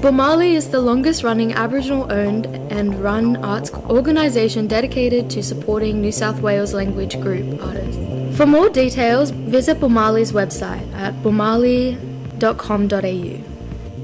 Bomali is the longest-running Aboriginal-owned and run arts organisation dedicated to supporting New South Wales language group artists. For more details, visit Bomali's website at bomali.com.au.